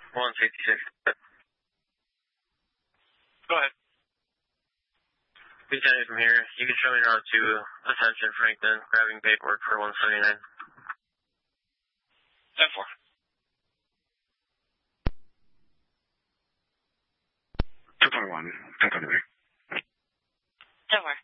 166. Go ahead. Lieutenant from here. You can show me around to Ascension Franklin, grabbing paperwork for 179. 10-4. 241, 10-4. 10-4.